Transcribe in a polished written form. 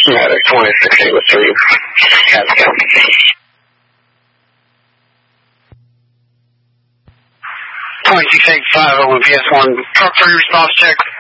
Medic 26 with 3. Pascal. 2685 over PS1. Truck 3 response check.